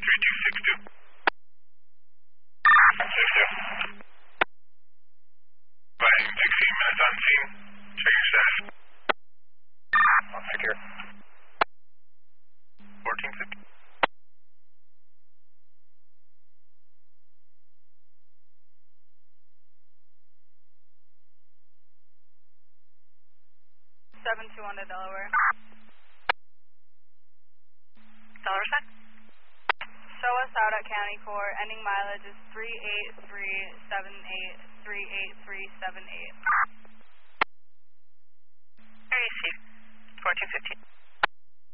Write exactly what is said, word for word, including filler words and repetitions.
three two six two. six two. Providing sixteen minutes on scene. Check your status. All secure. fourteen fifty. seven two one to Delaware. Delaware side? Show us out at County Court. Ending mileage is three eight three seven eight, three eight three seven eight. There you see. fourteen fifteen.